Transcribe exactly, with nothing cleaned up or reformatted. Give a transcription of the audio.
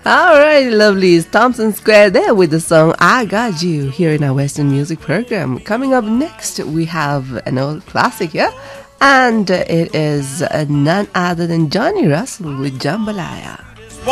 All right, lovely. It's Thompson Square there with the song I Got You here in our Western music program. Coming up next, we have an old classic, yeah? And it is none other than Johnny Russell with Jambalaya.